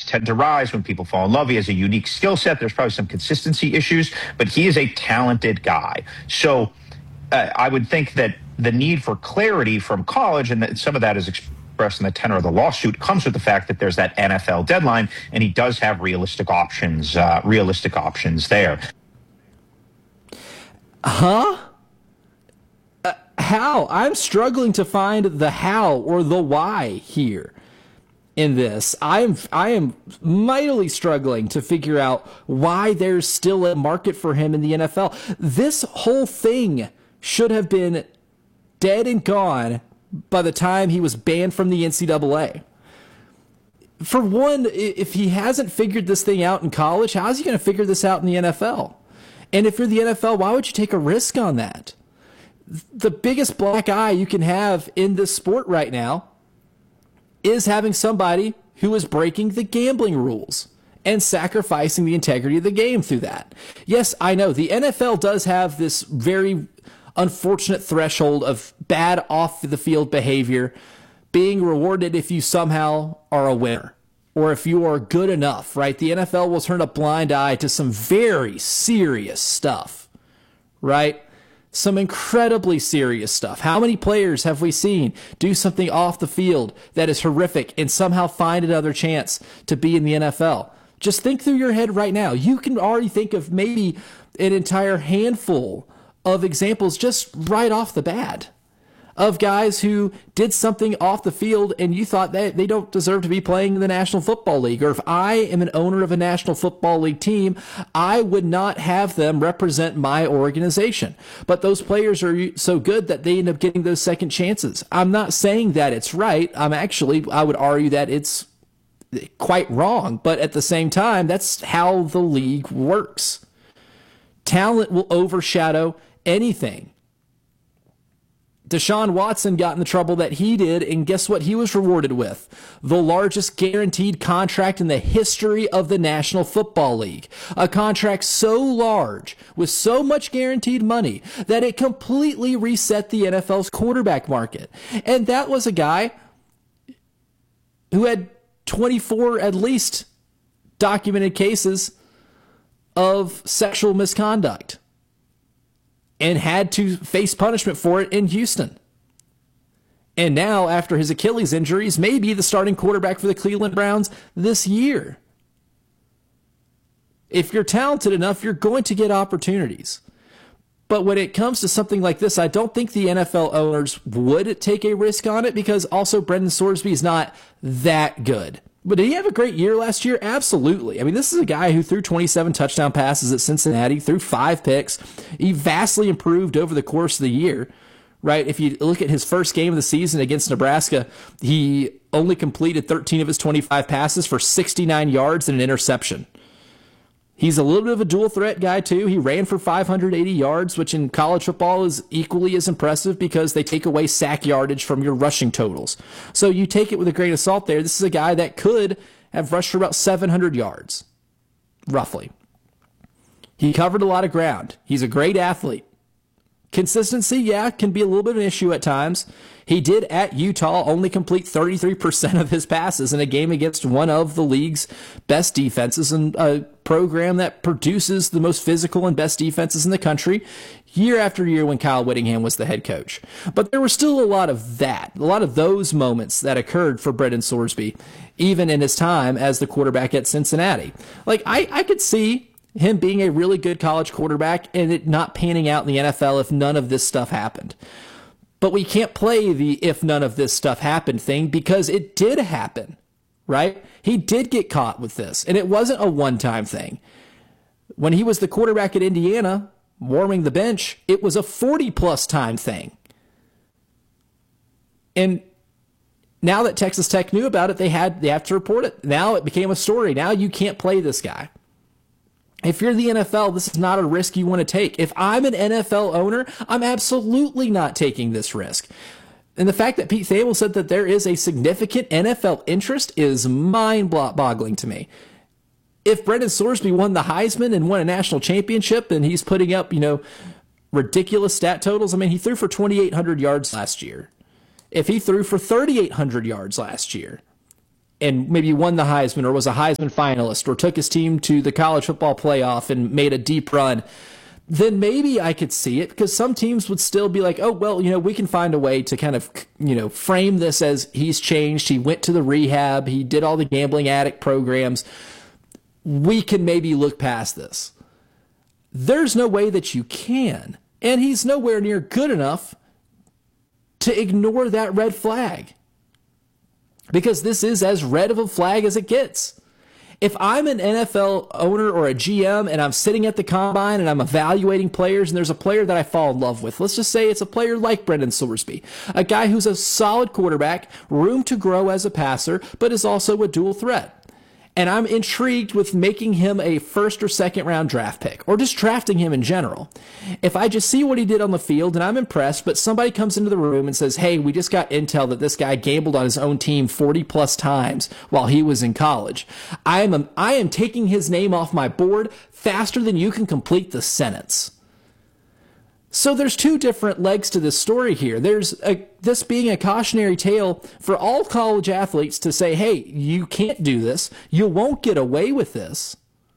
tend to rise when people fall in love. He has a unique skill set. There's probably some consistency issues, but he is a talented guy. So I would think that the need for clarity from college, and that some of that is expressed in the tenor of the lawsuit, comes with the fact that there's that NFL deadline, and he does have realistic options there. Huh? How? I'm struggling to find the how or the why here in this. I am mightily struggling to figure out why there's still a market for him in the NFL. This whole thing should have been dead and gone by the time he was banned from the NCAA. For one, if he hasn't figured this thing out in college, how is he going to figure this out in the NFL? And if you're the NFL, why would you take a risk on that? The biggest black eye you can have in this sport right now is having somebody who is breaking the gambling rules and sacrificing the integrity of the game through that. Yes, I know the NFL does have this very unfortunate threshold of bad off-the-field behavior being rewarded if you somehow are a winner or if you are good enough, right? The NFL will turn a blind eye to some very serious stuff, right? Some incredibly serious stuff. How many players have we seen do something off the field that is horrific and somehow find another chance to be in the NFL? Just think through your head right now. You can already think of maybe an entire handful of examples just right off the bat of guys who did something off the field and you thought that they don't deserve to be playing in the National Football League. Or if I am an owner of a National Football League team, I would not have them represent my organization. But those players are so good that they end up getting those second chances. I'm not saying that it's right. I would argue that it's quite wrong. But at the same time, that's how the league works. Talent will overshadow anything. Deshaun Watson got in the trouble that he did, and guess what he was rewarded with? The largest guaranteed contract in the history of the National Football League. A contract so large, with so much guaranteed money, that it completely reset the NFL's quarterback market. And that was a guy who had 24, at least, documented cases of sexual misconduct and had to face punishment for it in Houston. And now, after his Achilles injuries, may be the starting quarterback for the Cleveland Browns this year. If you're talented enough, you're going to get opportunities. But when it comes to something like this, I don't think the NFL owners would take a risk on it, because also Brendan Sorsby is not that good. But did he have a great year last year? Absolutely. I mean, this is a guy who threw 27 touchdown passes at Cincinnati, threw 5 picks. He vastly improved over the course of the year, right? If you look at his first game of the season against Nebraska, he only completed 13 of his 25 passes for 69 yards and an interception. He's a little bit of a dual threat guy too. He ran for 580 yards, which in college football is equally as impressive because they take away sack yardage from your rushing totals. So you take it with a grain of salt there. This is a guy that could have rushed for about 700 yards, roughly. He covered a lot of ground. He's a great athlete. Consistency, yeah, can be a little bit of an issue at times. He did at Utah only complete 33% of his passes in a game against one of the league's best defenses and a program that produces the most physical and best defenses in the country year after year when Kyle Whittingham was the head coach. But there were still a lot of those moments that occurred for Brendan Sorsby, even in his time as the quarterback at Cincinnati. Like, I could see him being a really good college quarterback and it not panning out in the NFL if none of this stuff happened. But we can't play the if none of this stuff happened thing, because it did happen, right? He did get caught with this, and it wasn't a one-time thing. When he was the quarterback at Indiana, warming the bench, it was a 40-plus time thing. And now that Texas Tech knew about it, they have to report it. Now it became a story. Now you can't play this guy. If you're the NFL, this is not a risk you want to take. If I'm an NFL owner, I'm absolutely not taking this risk. And the fact that Pete Thamel said that there is a significant NFL interest is mind-boggling to me. If Brendan Sorsby won the Heisman and won a national championship and he's putting up, ridiculous stat totals, I mean, he threw for 2,800 yards last year. If he threw for 3,800 yards last year, and maybe won the Heisman or was a Heisman finalist or took his team to the college football playoff and made a deep run, then maybe I could see it, because some teams would still be like, oh, well, we can find a way to kind of, frame this as he's changed. He went to the rehab. He did all the gambling addict programs. We can maybe look past this. There's no way that you can. And he's nowhere near good enough to ignore that red flag, because this is as red of a flag as it gets. If I'm an NFL owner or a GM and I'm sitting at the combine and I'm evaluating players and there's a player that I fall in love with, let's just say it's a player like Brendan Sorsby, a guy who's a solid quarterback, room to grow as a passer, but is also a dual threat. And I'm intrigued with making him a first or second round draft pick, or just drafting him in general. If I just see what he did on the field and I'm impressed, but somebody comes into the room and says, hey, we just got intel that this guy gambled on his own team 40 plus times while he was in college, I am taking his name off my board faster than you can complete the sentence. So there's two different legs to this story here. There's this being a cautionary tale for all college athletes to say, hey, you can't do this. You won't get away with this.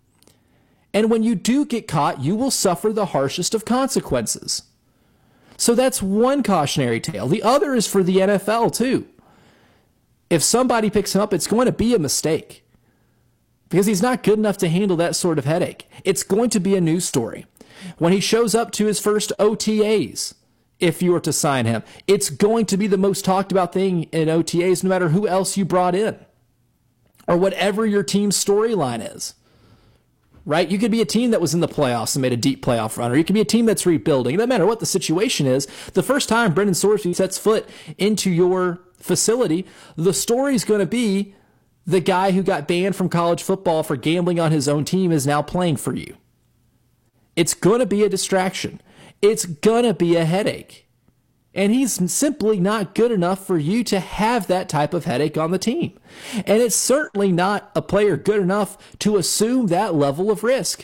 And when you do get caught, you will suffer the harshest of consequences. So that's one cautionary tale. The other is for the NFL too. If somebody picks him up, it's going to be a mistake, because he's not good enough to handle that sort of headache. It's going to be a news story. When he shows up to his first OTAs, if you were to sign him, it's going to be the most talked about thing in OTAs, no matter who else you brought in or whatever your team's storyline is, right? You could be a team that was in the playoffs and made a deep playoff run, or you could be a team that's rebuilding. It doesn't matter what the situation is. The first time Brendan Sorsby sets foot into your facility, the story's going to be the guy who got banned from college football for gambling on his own team is now playing for you. It's going to be a distraction. It's going to be a headache. And he's simply not good enough for you to have that type of headache on the team. And it's certainly not a player good enough to assume that level of risk.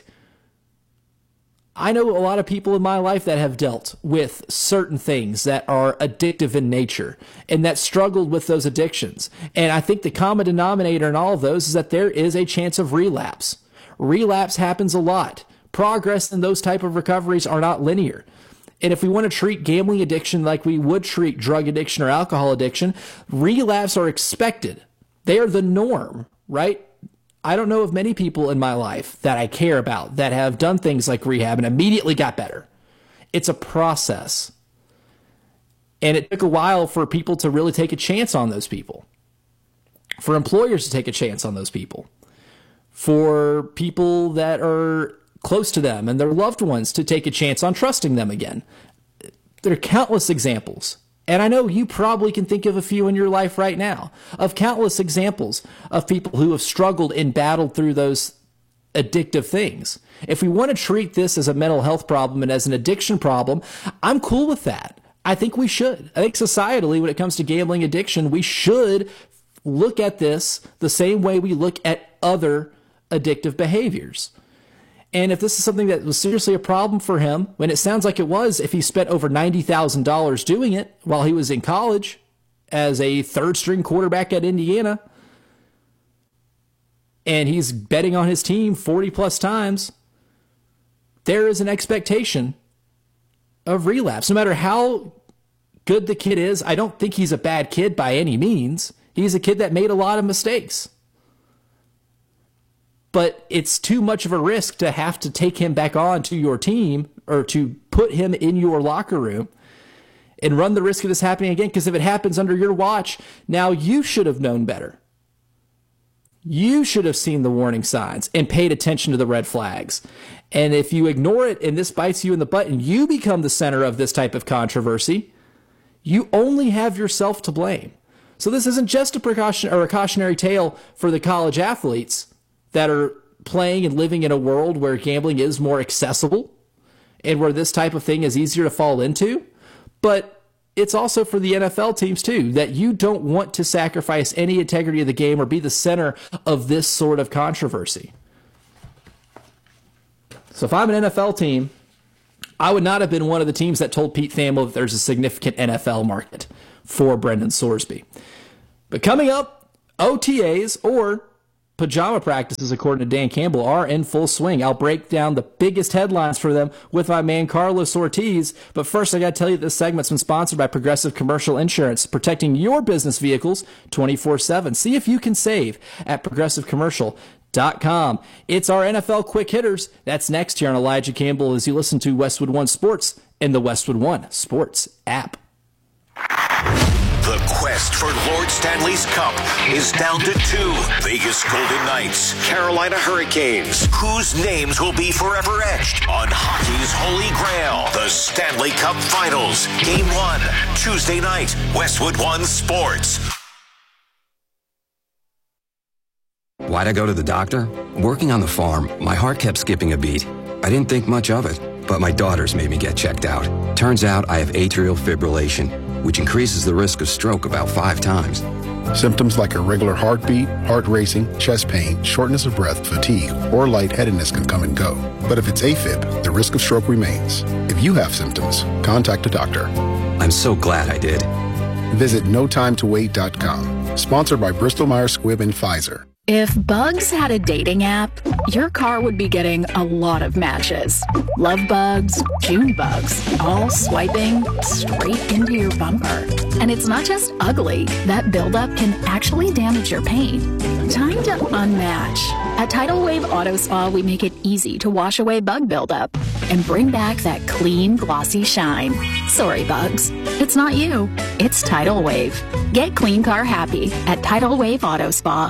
I know a lot of people in my life that have dealt with certain things that are addictive in nature and that struggled with those addictions. And I think the common denominator in all of those is that there is a chance of relapse. Relapse happens a lot. Progress in those type of recoveries are not linear. And if we want to treat gambling addiction like we would treat drug addiction or alcohol addiction, relapse are expected. They are the norm, right? I don't know of many people in my life that I care about that have done things like rehab and immediately got better. It's a process. And it took a while for people to really take a chance on those people, for employers to take a chance on those people, for people that are close to them and their loved ones to take a chance on trusting them again. There are countless examples. And I know you probably can think of a few in your life right now of countless examples of people who have struggled and battled through those addictive things. If we want to treat this as a mental health problem and as an addiction problem, I'm cool with that. I think we should. I think societally, when it comes to gambling addiction, we should look at this the same way we look at other addictive behaviors. And if this is something that was seriously a problem for him, when it sounds like it was, if he spent over $90,000 doing it while he was in college as a third-string quarterback at Indiana, and he's betting on his team 40-plus times, there is an expectation of relapse. No matter how good the kid is, I don't think he's a bad kid by any means. He's a kid that made a lot of mistakes. But it's too much of a risk to have to take him back on to your team or to put him in your locker room and run the risk of this happening again. Because if it happens under your watch, now you should have known better. You should have seen the warning signs and paid attention to the red flags. And if you ignore it and this bites you in the butt and you become the center of this type of controversy, you only have yourself to blame. So this isn't just a precaution or a cautionary tale for the college athletes that are playing and living in a world where gambling is more accessible and where this type of thing is easier to fall into. But it's also for the NFL teams too, that you don't want to sacrifice any integrity of the game or be the center of this sort of controversy. So if I'm an NFL team, I would not have been one of the teams that told Pete Thamel that there's a significant NFL market for Brendan Sorsby. But coming up, OTAs, or pajama practices, according to Dan Campbell, are in full swing. I'll break down the biggest headlines for them with my man Carlos Ortiz. But first, I got to tell you that this segment's been sponsored by Progressive Commercial Insurance, protecting your business vehicles 24/7. See if you can save at progressivecommercial.com. It's our NFL Quick Hitters. That's next here on Elijah Campbell as you listen to Westwood One Sports in the Westwood One Sports app. The quest for Lord Stanley's Cup is down to 2. Vegas Golden Knights, Carolina Hurricanes, whose names will be forever etched on hockey's holy grail, the Stanley Cup Finals. Game 1, Tuesday night, Westwood One Sports. Why'd I go to the doctor? Working on the farm, my heart kept skipping a beat. I didn't think much of it, but my daughters made me get checked out. Turns out I have atrial fibrillation, which increases the risk of stroke about 5 times. Symptoms like irregular heartbeat, heart racing, chest pain, shortness of breath, fatigue, or lightheadedness can come and go. But if it's AFib, the risk of stroke remains. If you have symptoms, contact a doctor. I'm so glad I did. Visit notimetowait.com. Sponsored by Bristol-Myers Squibb and Pfizer. If Bugs had a dating app, your car would be getting a lot of matches. Love bugs, June bugs, all swiping straight into your bumper. And it's not just ugly. That buildup can actually damage your paint. Time to unmatch. At Tidal Wave Auto Spa, we make it easy to wash away bug buildup and bring back that clean, glossy shine. Sorry, bugs. It's not you. It's Tidal Wave. Get clean car happy at Tidal Wave Auto Spa.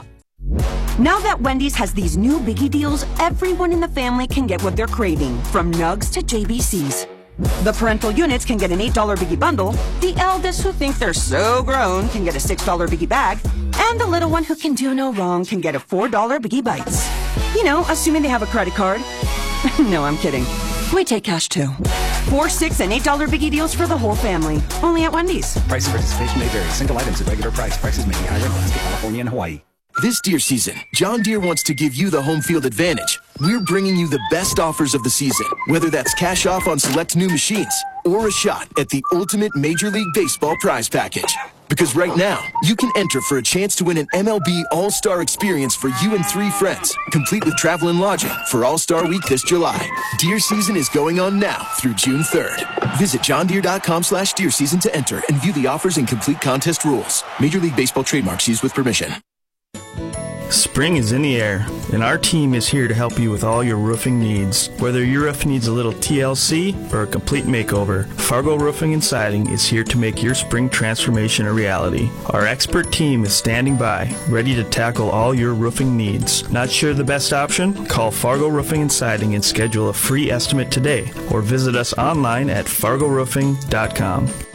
Now that Wendy's has these new biggie deals, everyone in the family can get what they're craving, from nugs to JBCs. The parental units can get an $8 biggie bundle, the eldest who think they're so grown can get a $6 biggie bag, and the little one who can do no wrong can get a $4 biggie bites. You know, assuming they have a credit card. No, I'm kidding. We take cash too. 4, 6, and $8 biggie deals for the whole family. Only at Wendy's. Price and participation may vary. Single items at regular price. Prices may be higher in Alaska, California, and Hawaii. This deer season, John Deere wants to give you the home field advantage. We're bringing you the best offers of the season, whether that's cash off on select new machines or a shot at the ultimate Major League Baseball prize package. Because right now, you can enter for a chance to win an MLB All-Star experience for you and 3 friends, complete with travel and lodging for All-Star Week this July. Deer season is going on now through June 3rd. Visit johndeere.com/deer season to enter and view the offers and complete contest rules. Major League Baseball trademarks used with permission. Spring is in the air, and our team is here to help you with all your roofing needs. Whether your roof needs a little TLC or a complete makeover, Fargo Roofing and Siding is here to make your spring transformation a reality. Our expert team is standing by, ready to tackle all your roofing needs. Not sure the best option? Call Fargo Roofing and Siding and schedule a free estimate today, or visit us online at fargoroofing.com.